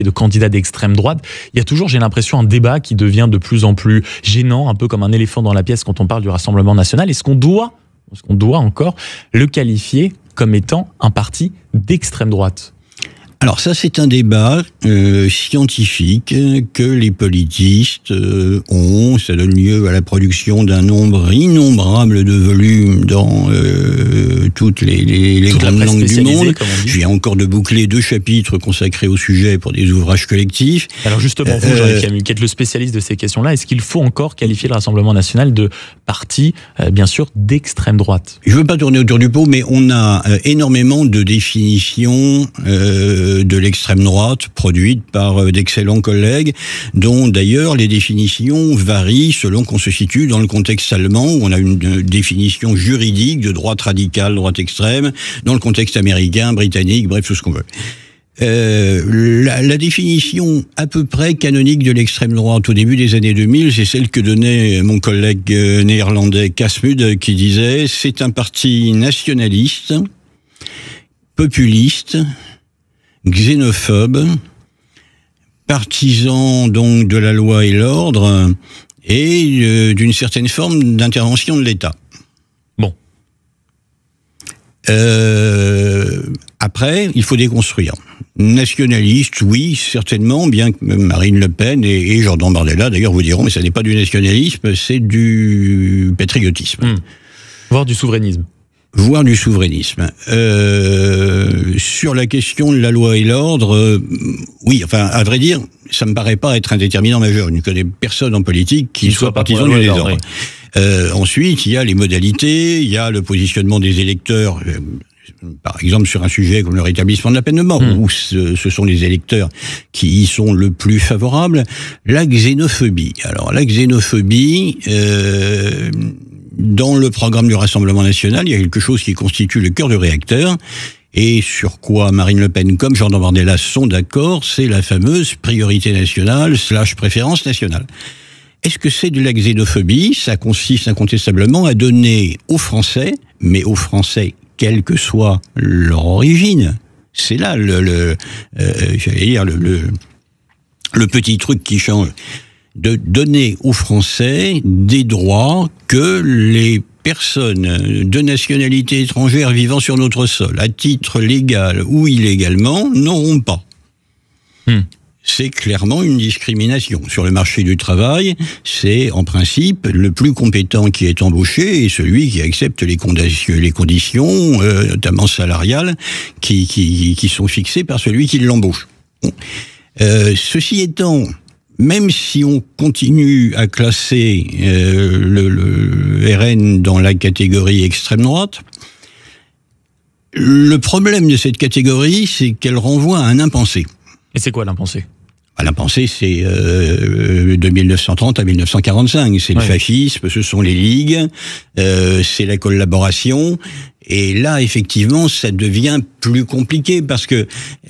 de candidats d'extrême droite. Il y a toujours, j'ai l'impression, un débat qui devient de plus en plus gênant, un peu comme un éléphant dans la pièce quand on parle du Rassemblement national. Est-ce qu'on doit encore le qualifier comme étant un parti d'extrême droite ? Alors ça, c'est un débat scientifique que les politistes ont. Ça donne lieu à la production d'un nombre innombrable de volumes dans toutes les grandes langues du monde. Je viens encore de boucler 2 chapitres consacrés au sujet pour des ouvrages collectifs. Alors justement, vous, Jean-Yves Camus, qui êtes le spécialiste de ces questions-là, est-ce qu'il faut encore qualifier le Rassemblement national de parti, bien sûr, d'extrême droite ? Je ne veux pas tourner autour du pot, mais on a énormément de définitions de l'extrême droite produite par d'excellents collègues, dont d'ailleurs les définitions varient selon qu'on se situe dans le contexte allemand, où on a une définition juridique de droite radicale, droite extrême, dans le contexte américain, britannique, bref, tout ce qu'on veut. La définition à peu près canonique de l'extrême droite au début des années 2000, c'est celle que donnait mon collègue néerlandais Kasmud, qui disait « c'est un parti nationaliste, populiste, xénophobe, partisan donc de la loi et l'ordre et d'une certaine forme d'intervention de l'État. » Bon. Après, il faut déconstruire. Nationaliste, oui, certainement, bien que Marine Le Pen et Jordan Bardella, d'ailleurs, vous diront, mais ça n'est pas du nationalisme, c'est du patriotisme. Voire du souverainisme. Voire du souverainisme. Sur la question de la loi et l'ordre, oui, enfin, à vrai dire, ça me paraît pas être un déterminant majeur. Je ne connais personne en politique qui soit partisan du désordre. Ensuite, il y a les modalités, il y a le positionnement des électeurs, par exemple sur un sujet comme le rétablissement de la peine de mort, où ce sont les électeurs qui y sont le plus favorables. La xénophobie. Alors, la xénophobie... dans le programme du Rassemblement national, il y a quelque chose qui constitue le cœur du réacteur, et sur quoi Marine Le Pen comme Jordan Bardella sont d'accord, c'est la fameuse priorité nationale / préférence nationale. Est-ce que c'est de la xénophobie ? Ça consiste incontestablement à donner aux Français, mais aux Français quelle que soit leur origine, c'est là j'allais dire le petit truc qui change, de donner aux Français des droits que les personnes de nationalité étrangère vivant sur notre sol, à titre légal ou illégalement, n'auront pas. C'est clairement une discrimination. Sur le marché du travail, c'est en principe le plus compétent qui est embauché et celui qui accepte les conditions, notamment salariales, qui sont fixées par celui qui l'embauche. Bon. Ceci étant, même si on continue à classer le RN dans la catégorie extrême droite, le problème de cette catégorie, c'est qu'elle renvoie à un impensé. Et c'est quoi l'impensé ? L'impensé, c'est de 1930 à 1945. C'est le fascisme, ce sont les ligues, c'est la collaboration. Et là, effectivement, ça devient plus compliqué parce que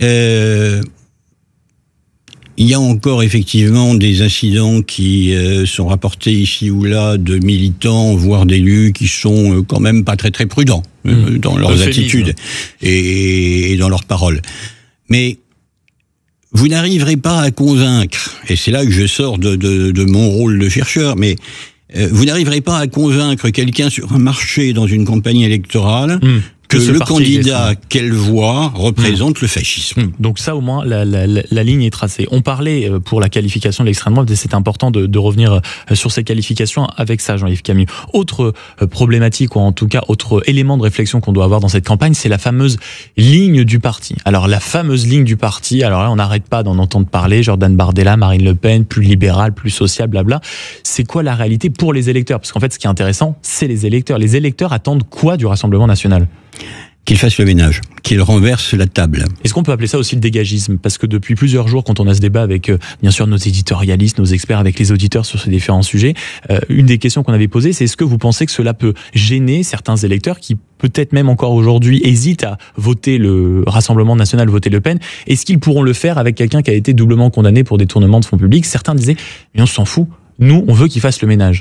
il y a encore effectivement des incidents qui sont rapportés ici ou là de militants, voire d'élus, qui sont quand même pas très très prudents dans leurs attitudes et dans leurs paroles. Mais vous n'arriverez pas à convaincre, et c'est là que je sors de mon rôle de chercheur, mais vous n'arriverez pas à convaincre quelqu'un sur un marché dans une campagne électorale que le candidat qu'elle voit représente le fascisme. Donc ça, au moins, la ligne est tracée. On parlait pour la qualification de l'extrême droite, et c'est important de revenir sur ces qualifications avec ça, Jean-Yves Camus. Autre problématique, ou en tout cas autre élément de réflexion qu'on doit avoir dans cette campagne, c'est la fameuse ligne du parti. Alors la fameuse ligne du parti, alors là, on n'arrête pas d'en entendre parler, Jordan Bardella, Marine Le Pen, plus libérale, plus sociale, blabla. C'est quoi la réalité pour les électeurs ? Parce qu'en fait, ce qui est intéressant, c'est les électeurs. Les électeurs attendent quoi du Rassemblement national ? Qu'il fasse le ménage, qu'il renverse la table. Est-ce qu'on peut appeler ça aussi le dégagisme ? Parce que depuis plusieurs jours, quand on a ce débat avec, bien sûr, nos éditorialistes, nos experts, avec les auditeurs sur ces différents sujets, une des questions qu'on avait posées, c'est est-ce que vous pensez que cela peut gêner certains électeurs qui, peut-être même encore aujourd'hui, hésitent à voter le Rassemblement national, voter Le Pen ? Est-ce qu'ils pourront le faire avec quelqu'un qui a été doublement condamné pour détournement de fonds publics ? Certains disaient, mais on s'en fout, nous, on veut qu'il fasse le ménage.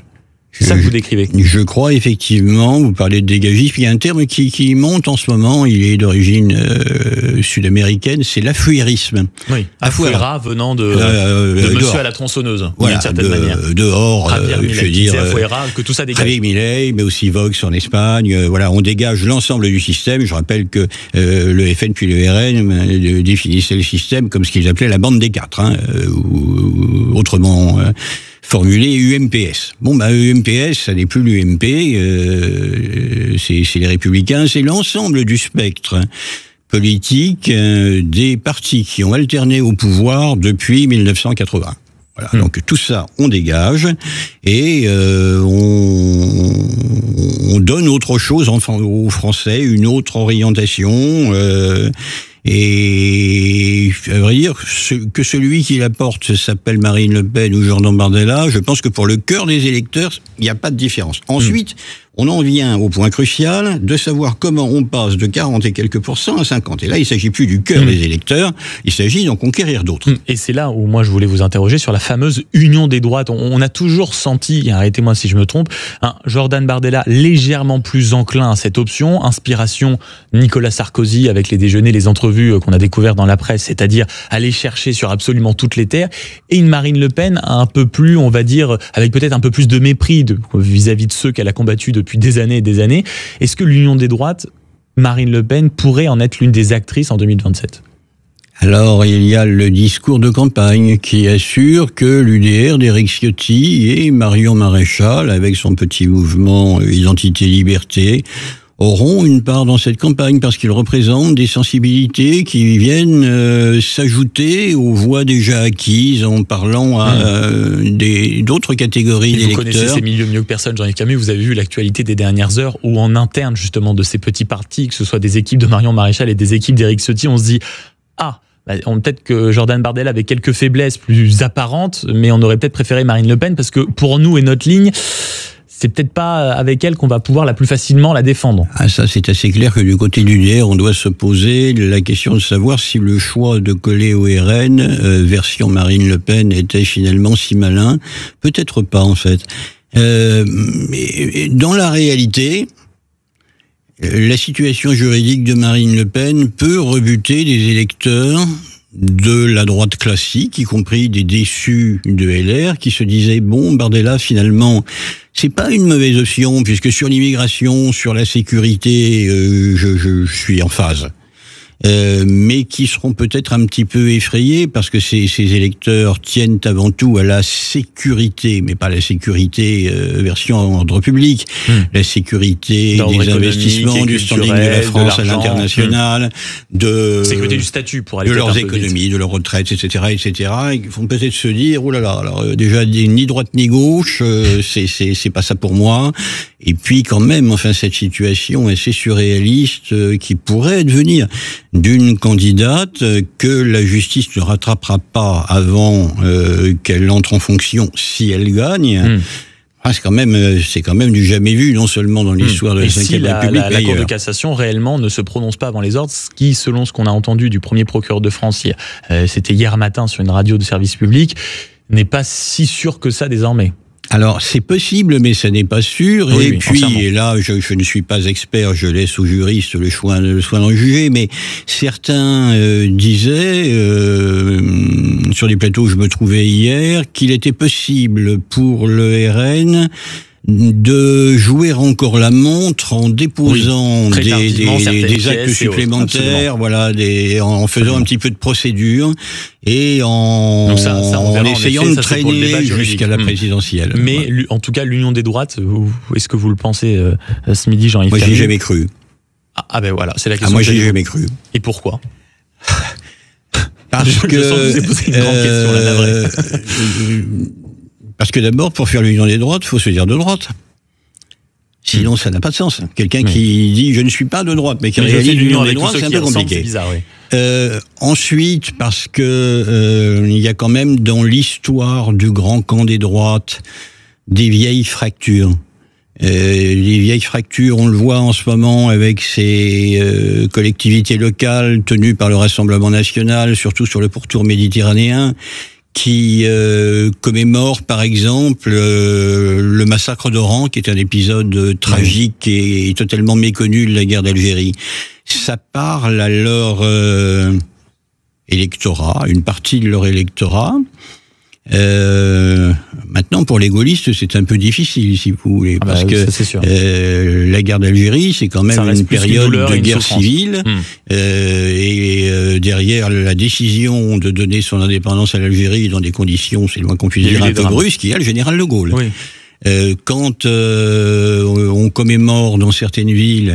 C'est ça que vous décrivez. Je crois effectivement, vous parlez de dégagisme, il y a un terme qui monte en ce moment, il est d'origine sud-américaine, c'est l'afuérisme. Oui, afuera venant de monsieur à la tronçonneuse, voilà, d'une certaine manière. Dehors, je veux dire, afuera, que tout ça dégage. Javier Milei, mais aussi Vox en Espagne, voilà, on dégage l'ensemble du système. Je rappelle que le FN puis le RN définissaient le système comme ce qu'ils appelaient la bande des quatre, ou autrement... formulé UMPS. Bon, UMPS, ça n'est plus l'UMP, c'est les Républicains, c'est l'ensemble du spectre politique des partis qui ont alterné au pouvoir depuis 1980. Voilà, donc tout ça, on dégage et on donne autre chose aux Français, une autre orientation. Et à vrai dire, que celui qui la porte s'appelle Marine Le Pen ou Jordan Bardella, je pense que pour le cœur des électeurs, il n'y a pas de différence. Ensuite, on en vient au point crucial de savoir comment on passe de 40 et quelques % à 50. Et là, il ne s'agit plus du cœur des électeurs, il s'agit d'en conquérir d'autres. Et c'est là où moi je voulais vous interroger sur la fameuse union des droites. On a toujours senti, arrêtez-moi si je me trompe, Jordan Bardella légèrement plus enclin à cette option, inspiration Nicolas Sarkozy avec les déjeuners, les entrevues qu'on a découvertes dans la presse, c'est-à-dire aller chercher sur absolument toutes les terres, et une Marine Le Pen un peu plus, on va dire, avec peut-être un peu plus de mépris vis-à-vis de ceux qu'elle a combattus depuis des années et des années. Est-ce que l'union des droites, Marine Le Pen, pourrait en être l'une des actrices en 2027 ? Alors, il y a le discours de campagne qui assure que l'UDR d'Éric Ciotti et Marion Maréchal, avec son petit mouvement Identité-Liberté, auront une part dans cette campagne parce qu'ils représentent des sensibilités qui viennent s'ajouter aux voix déjà acquises en parlant à d'autres catégories d'électeurs. Vous connaissez ces milieux mieux que personne, Jean-Yves Camus. Vous avez vu l'actualité des dernières heures où en interne justement de ces petits partis, que ce soit des équipes de Marion Maréchal et des équipes d'Éric Ciotti, on se dit peut-être que Jordan Bardella avait quelques faiblesses plus apparentes, mais on aurait peut-être préféré Marine Le Pen parce que pour nous et notre ligne, c'est peut-être pas avec elle qu'on va pouvoir la plus facilement la défendre. Ça, c'est assez clair que du côté du l'UDR, on doit se poser la question de savoir si le choix de coller au RN, version Marine Le Pen, était finalement si malin. Peut-être pas, en fait. Mais dans la réalité, la situation juridique de Marine Le Pen peut rebuter des électeurs de la droite classique, y compris des déçus de LR, qui se disaient, Bardella, finalement, c'est pas une mauvaise option, puisque sur l'immigration, sur la sécurité, je suis en phase. Mais qui seront peut-être un petit peu effrayés parce que ces électeurs tiennent avant tout à la sécurité, mais pas la sécurité version ordre public, la sécurité des investissements, du standing de la France à l'international, sécurité du statut pour aller de leurs économies, de leurs retraites, etc., etc. Ils vont peut-être se dire, oh là là, alors déjà ni droite ni gauche, c'est pas ça pour moi. Et puis quand même, cette situation assez surréaliste qui pourrait devenir d'une candidate que la justice ne rattrapera pas avant qu'elle entre en fonction si elle gagne. C'est quand même du jamais vu, non seulement dans l'histoire de la Ve République. La Cour de cassation réellement ne se prononce pas avant les ordres, ce qui, selon ce qu'on a entendu du premier procureur de France, c'était hier matin sur une radio de service public, n'est pas si sûr que ça désormais. Alors, c'est possible, mais ça n'est pas sûr. Oui, et puis, et là, je ne suis pas expert, je laisse aux juristes le soin d'en juger, mais certains disaient, sur des plateaux où je me trouvais hier, qu'il était possible pour le RN de jouer encore la montre en déposant des actes supplémentaires, en faisant un petit peu de procédure et en essayant de traîner jusqu'à la présidentielle. Mais en tout cas, l'union des droites, est-ce que vous le pensez ce midi, Jean-Yves Camus ? Moi, j'ai jamais cru. Voilà, c'est la question. Moi, j'ai jamais cru. Et pourquoi ? Parce que je sens que vous avez posé une grande question, là, la vraie. Parce que d'abord, pour faire l'union des droites, il faut se dire de droite. Sinon, ça n'a pas de sens. Quelqu'un qui dit « je ne suis pas de droite » mais qui réalise l'union des droites, c'est un peu compliqué. C'est bizarre, oui. Ensuite, parce que il y a quand même dans l'histoire du grand camp des droites des vieilles fractures. Les vieilles fractures, on le voit en ce moment avec ces collectivités locales tenues par le Rassemblement national, surtout sur le pourtour méditerranéen, qui commémore par exemple le massacre d'Oran, qui est un épisode tragique et totalement méconnu de la guerre d'Algérie. Ça parle à leur électorat, une partie de leur électorat. Maintenant, pour les gaullistes, c'est un peu difficile, si vous voulez, parce que la guerre d'Algérie, c'est quand même une période de guerre civile, et derrière la décision de donner son indépendance à l'Algérie dans des conditions, c'est le moins qu'on puisse dire, un peu brusques, il y a le général de Gaulle. Oui. Quand on commémore dans certaines villes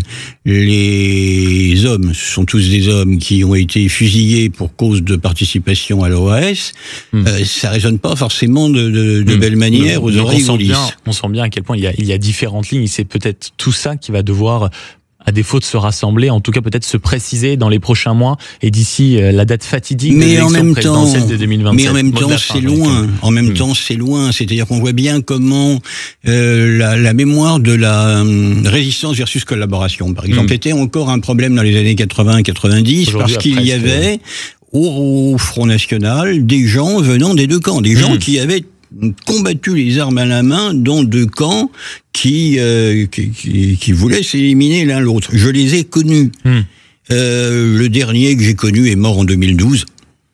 les hommes, ce sont tous des hommes qui ont été fusillés pour cause de participation à l'OAS, ça résonne pas forcément de belle manière aux oreilles gaullistes. On sent bien à quel point il y a différentes lignes. C'est peut-être tout ça qui va devoir, à défaut de se rassembler, en tout cas peut-être se préciser dans les prochains mois et d'ici la date fatidique de l'élection présidentielle de 2027. Mais en même temps, c'est loin. En même temps, c'est loin. C'est-à-dire qu'on voit bien comment la mémoire de la résistance versus collaboration, par exemple, était encore un problème dans les années 80-90 parce qu'il y avait au Front National des gens venant des deux camps, des gens qui avaient combattu les armes à la main dans deux camps qui voulaient s'éliminer l'un l'autre. Je les ai connus. Le dernier que j'ai connu est mort en 2012.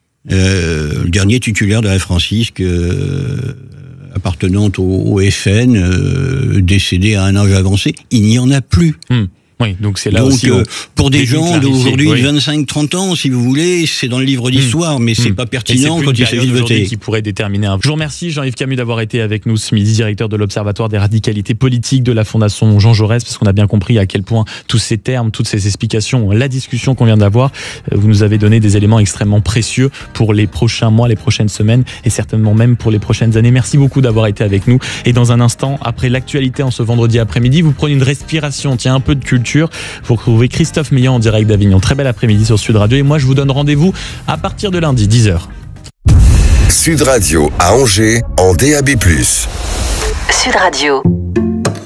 Le dernier titulaire de la Francisque, appartenant au FN, décédé à un âge avancé. Il n'y en a plus. Oui, donc c'est là aussi pour des gens d'aujourd'hui, 25-30 ans, si vous voulez, c'est dans le livre d'histoire, mais c'est pas pertinent quand il s'agit de voter. Qui pourrait déterminer Je vous remercie, Jean-Yves Camus, d'avoir été avec nous ce midi, directeur de l'Observatoire des radicalités politiques de la Fondation Jean Jaurès, parce qu'on a bien compris à quel point tous ces termes, toutes ces explications, la discussion qu'on vient d'avoir, vous nous avez donné des éléments extrêmement précieux pour les prochains mois, les prochaines semaines, et certainement même pour les prochaines années. Merci beaucoup d'avoir été avec nous. Et dans un instant, après l'actualité en ce vendredi après-midi, vous prenez une respiration, un peu de culture. Vous retrouvez Christophe Meillan en direct d'Avignon. Très bel après-midi sur Sud Radio. Et moi, je vous donne rendez-vous à partir de lundi, 10h. Sud Radio à Angers, en DAB+. Sud Radio.